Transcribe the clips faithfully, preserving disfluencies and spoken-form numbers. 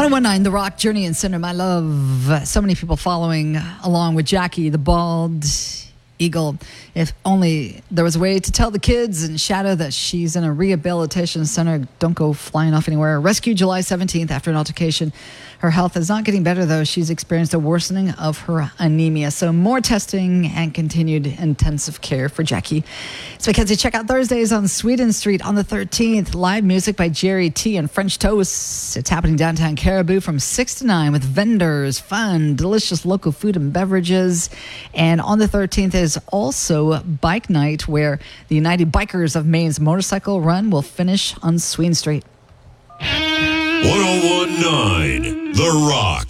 one oh one point nine The Rock, Journey and Cinder, My Love. So many people following along with Jackie, the bald eagle. If only there was a way to tell the kids in Shadow that she's in a rehabilitation center. Don't go flying off anywhere. Rescued July seventeenth after an altercation. Her health is not getting better, though. She's experienced a worsening of her anemia. So more testing and continued intensive care for Jackie. It's Mackenzie. Check out Thursdays on Sweden Street on the thirteenth. Live music by Jerry T and French Toast. It's happening downtown Caribou from six to nine with vendors, fun, delicious local food and beverages. And on the thirteenth is also Bike Night, where the United Bikers of Maine's motorcycle run will finish on Sweden Street. one oh one point nine The Rock.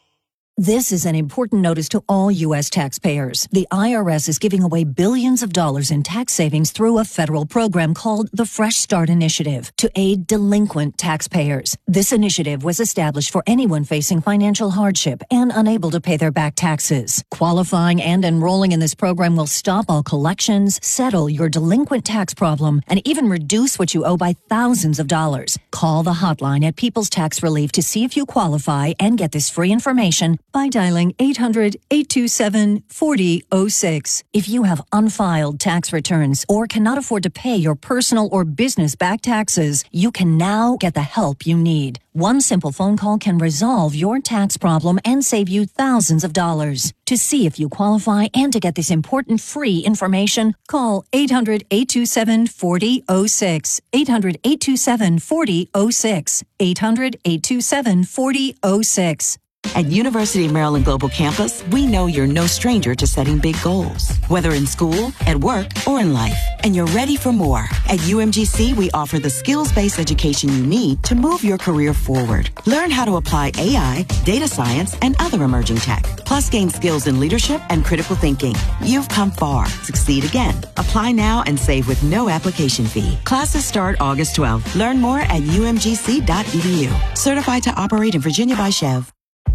This is an important notice to all U S taxpayers. The I R S is giving away billions of dollars in tax savings through a federal program called the Fresh Start Initiative to aid delinquent taxpayers. This initiative was established for anyone facing financial hardship and unable to pay their back taxes. Qualifying and enrolling in this program will stop all collections, settle your delinquent tax problem, and even reduce what you owe by thousands of dollars. Call the hotline at People's Tax Relief to see if you qualify and get this free information by dialing eight hundred, eight two seven, four zero zero six. If you have unfiled tax returns or cannot afford to pay your personal or business back taxes, you can now get the help you need. One simple phone call can resolve your tax problem and save you thousands of dollars. To see if you qualify and to get this important free information, call eight hundred, eight two seven, four zero zero six. eight hundred, eight two seven, four zero zero six. eight hundred, eight two seven, four zero zero six. At University of Maryland Global Campus, we know you're no stranger to setting big goals, whether in school, at work, or in life, and you're ready for more. At U M G C, we offer the skills-based education you need to move your career forward. Learn how to apply A I, data science, and other emerging tech, plus gain skills in leadership and critical thinking. You've come far. Succeed again. Apply now and save with no application fee. Classes start August twelfth. Learn more at U M G C dot E D U. Certified to operate in Virginia by Chev.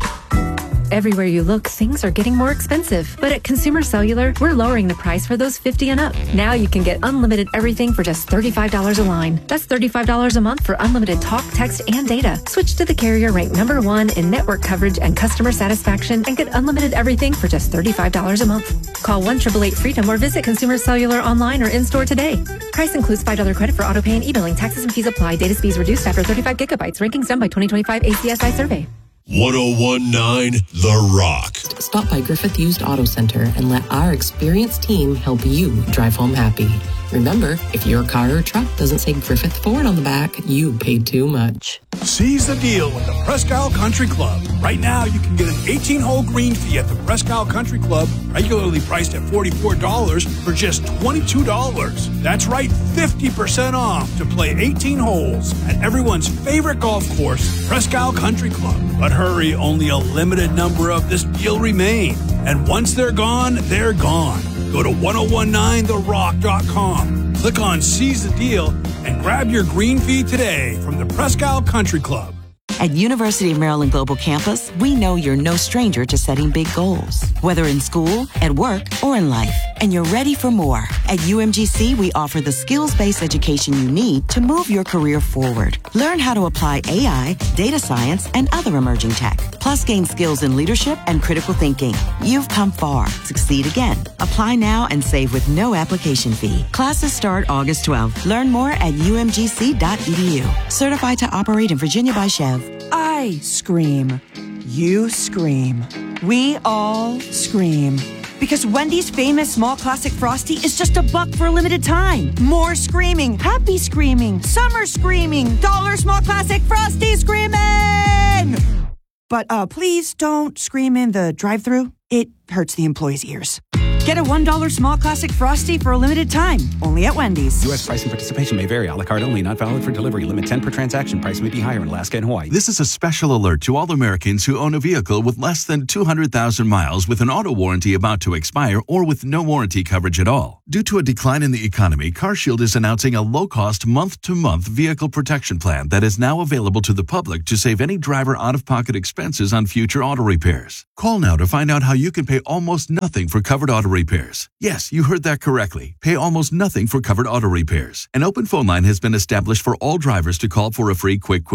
Everywhere you look, things are getting more expensive. But at Consumer Cellular, we're lowering the price for those fifty and up. Now you can get unlimited everything for just thirty-five dollars a line. That's thirty-five dollars a month for unlimited talk, text, and data. Switch to the carrier ranked number one in network coverage and customer satisfaction and get unlimited everything for just thirty-five dollars a month. Call one eight eight eight freedom or visit Consumer Cellular online or in-store today. Price includes five dollars credit for auto pay and e-billing. Taxes and fees apply. Data speeds reduced after thirty-five gigabytes. Rankings done by twenty twenty-five A C S I survey. one oh one point nine The Rock. Stop by Griffith Used Auto Center and let our experienced team help you drive home happy. Remember, if your car or truck doesn't say Griffith Ford on the back, you paid too much. Seize the deal with the Presque Isle Country Club. Right now, you can get an eighteen-hole green fee at the Presque Isle Country Club, regularly priced at forty-four dollars, for just twenty-two dollars. That's right, fifty percent off to play eighteen holes at everyone's favorite golf course, Presque Isle Country Club. But hurry, only a limited number of this deal remain. And once they're gone, they're gone. Go to ten nineteen the rock dot com. Click on Seize the Deal and grab your green fee today from the Presque Isle Country Club. At University of Maryland Global Campus, we know you're no stranger to setting big goals, whether in school, at work, or in life, and you're ready for more. At U M G C, we offer the skills-based education you need to move your career forward. Learn how to apply A I, data science, and other emerging tech, plus gain skills in leadership and critical thinking. You've come far. Succeed again. Apply now and save with no application fee. Classes start August twelfth. Learn more at U M G C dot E D U. Certified to operate in Virginia by Chev. I scream. You scream. We all scream. Because Wendy's famous small classic Frosty is just a buck for a limited time. More screaming, happy screaming, summer screaming, dollar small classic Frosty screaming! But uh, please don't scream in the drive-thru. It hurts the employees' ears. Get a one dollar small classic Frosty for a limited time, only at Wendy's. U S price and participation may vary. A la carte only, not valid for delivery. Limit ten per transaction. Price may be higher in Alaska and Hawaii. This is a special alert to all Americans who own a vehicle with less than two hundred thousand miles with an auto warranty about to expire or with no warranty coverage at all. Due to a decline in the economy, CarShield is announcing a low-cost month-to-month vehicle protection plan that is now available to the public to save any driver out-of-pocket expenses on future auto repairs. Call now to find out how you can pay almost nothing for covered auto repairs. Yes, you heard that correctly. Pay almost nothing for covered auto repairs. An open phone line has been established for all drivers to call for a free quick quote.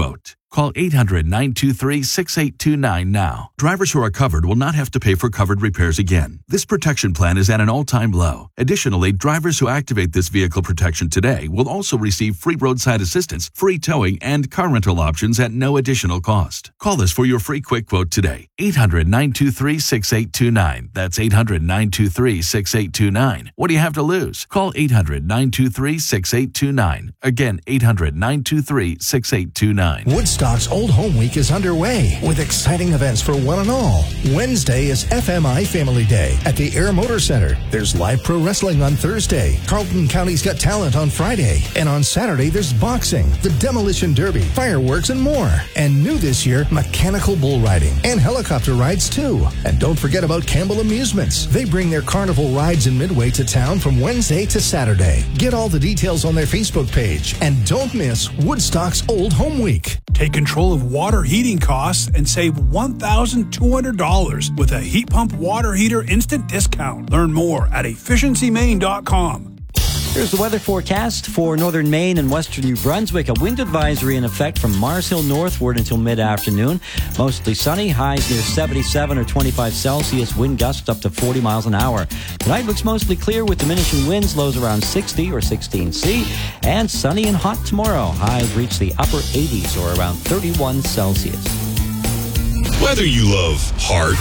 Call eight hundred, nine two three, six eight two nine now. Drivers who are covered will not have to pay for covered repairs again. This protection plan is at an all-time low. Additionally, drivers who activate this vehicle protection today will also receive free roadside assistance, free towing, and car rental options at no additional cost. Call us for your free quick quote today. eight hundred, nine two three, six eight two nine. That's eight hundred, nine two three, six eight two nine. What do you have to lose? Call eight hundred, nine two three, six eight two nine. Again, eight hundred, nine two three, six eight two nine. Woodstock's Old Home Week is underway with exciting events for one and all. Wednesday is F M I Family Day at the Air Motor Center. There's live pro wrestling on Thursday. Carlton County's Got Talent on Friday. And on Saturday, there's boxing, the Demolition Derby, fireworks, and more. And new this year, mechanical bull riding and helicopter rides too. And don't forget about Campbell Amusements. They bring their carnival rides in Midway to town from Wednesday to Saturday. Get all the details on their Facebook page. And don't miss Woodstock's Old Home Week. Take control of water heating costs and save one thousand two hundred dollars with a heat pump water heater instant discount. Learn more at efficiency maine dot com. Here's the weather forecast for northern Maine and western New Brunswick. A wind advisory in effect from Mars Hill northward until mid-afternoon. Mostly sunny, highs near seventy-seven or twenty-five Celsius, wind gusts up to forty miles an hour. Tonight looks mostly clear with diminishing winds, lows around sixty or sixteen C. And sunny and hot tomorrow. Highs reach the upper eighties or around thirty-one Celsius. Whether you love heart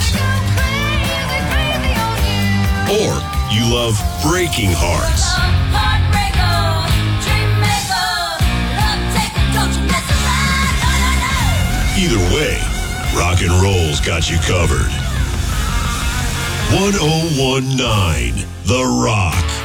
or you love breaking hearts. Either way, rock and roll's got you covered. one oh one point nine The Rock.